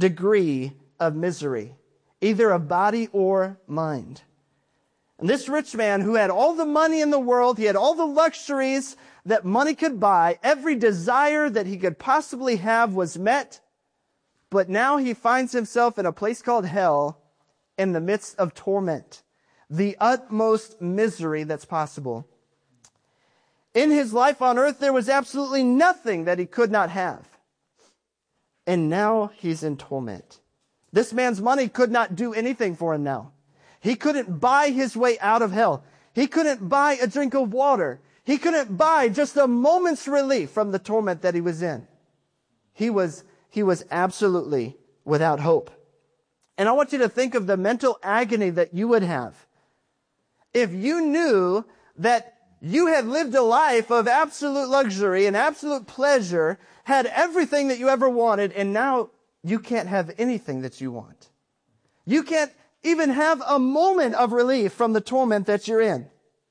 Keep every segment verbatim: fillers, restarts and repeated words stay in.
degree of misery, either of body or mind. And this rich man who had all the money in the world, he had all the luxuries that money could buy, every desire that he could possibly have was met, but now he finds himself in a place called hell in the midst of torment, the utmost misery that's possible. In his life on earth, there was absolutely nothing that he could not have. And now he's in torment. This man's money could not do anything for him now. He couldn't buy his way out of hell. He couldn't buy a drink of water. He couldn't buy just a moment's relief from the torment that he was in. He was, he was absolutely without hope. And I want you to think of the mental agony that you would have if you knew that you had lived a life of absolute luxury and absolute pleasure, had everything that you ever wanted, and now you can't have anything that you want. You can't even have a moment of relief from the torment that you're in.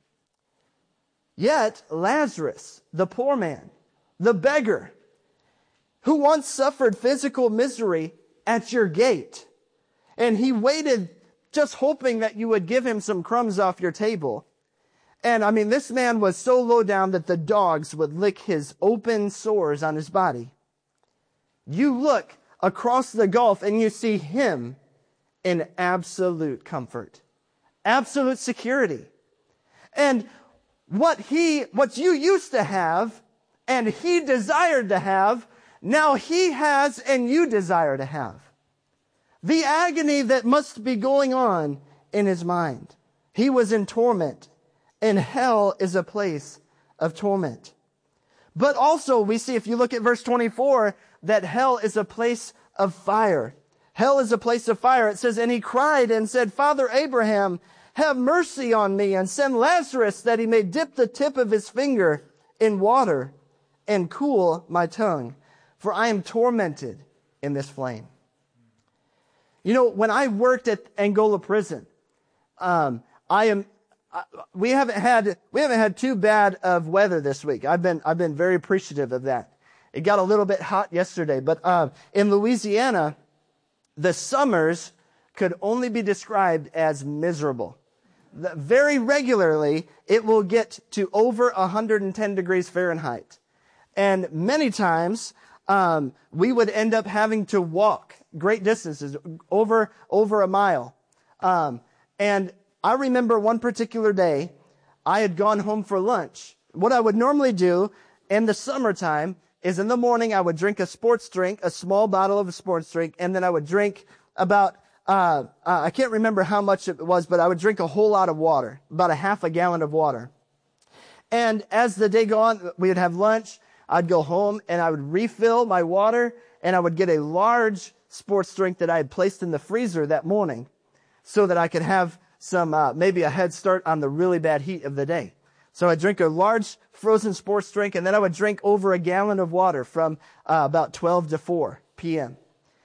Yet Lazarus, the poor man, the beggar, who once suffered physical misery at your gate, and he waited just hoping that you would give him some crumbs off your table. And I mean, this man was so low down that the dogs would lick his open sores on his body. You look across the gulf and you see him in absolute comfort, absolute security. And what he, what you used to have and he desired to have, now he has and you desire to have. The agony that must be going on in his mind. He was in torment. And hell is a place of torment. But also we see, if you look at verse twenty-four, that hell is a place of fire. Hell is a place of fire. It says, and he cried and said, Father Abraham, have mercy on me and send Lazarus that he may dip the tip of his finger in water and cool my tongue, for I am tormented in this flame. You know, when I worked at Angola prison, um, I am, we haven't had, we haven't had too bad of weather this week. I've been, I've been very appreciative of that. It got a little bit hot yesterday, but, uh, in Louisiana, the summers could only be described as miserable. The, very regularly, it will get to over one hundred ten degrees Fahrenheit. And many times, um, we would end up having to walk great distances, over, over a mile. Um, and I remember one particular day, I had gone home for lunch. What I would normally do in the summertime is in the morning, I would drink a sports drink, a small bottle of a sports drink, and then I would drink about, uh, uh, I can't remember how much it was, but I would drink a whole lot of water, about a half a gallon of water. And as the day go on, we would have lunch, I'd go home and I would refill my water, and I would get a large sports drink that I had placed in the freezer that morning so that I could have some, uh, maybe a head start on the really bad heat of the day. So I'd drink a large frozen sports drink, and then I would drink over a gallon of water from uh, about twelve to four p.m.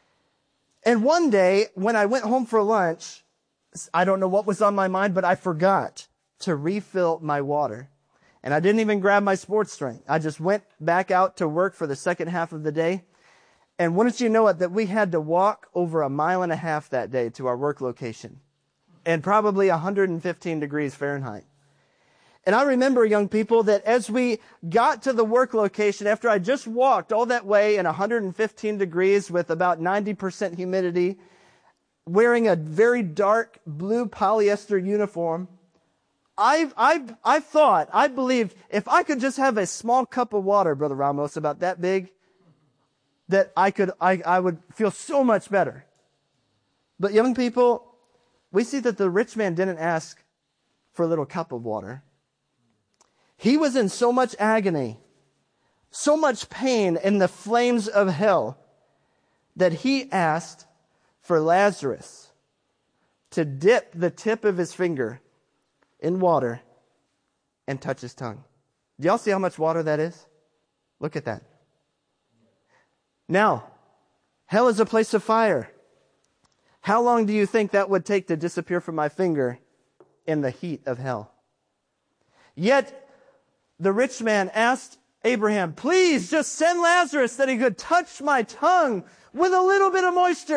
And one day, when I went home for lunch, I don't know what was on my mind, but I forgot to refill my water. And I didn't even grab my sports drink. I just went back out to work for the second half of the day. And wouldn't you know it, that we had to walk over a mile and a half that day to our work location. And probably one hundred fifteen degrees Fahrenheit. And I remember, young people, that as we got to the work location, after I just walked all that way in one hundred fifteen degrees with about ninety percent humidity, wearing a very dark blue polyester uniform, I, I, I thought, I believed, if I could just have a small cup of water, Brother Ramos, about that big, that I could, I, I would feel so much better. But young people, we see that the rich man didn't ask for a little cup of water. He was in so much agony, so much pain in the flames of hell, that he asked for Lazarus to dip the tip of his finger in water and touch his tongue. Do y'all see how much water that is? Look at that. Now, hell is a place of fire. How long do you think that would take to disappear from my finger in the heat of hell? Yet, the rich man asked Abraham, please just send Lazarus that he could touch my tongue with a little bit of moisture.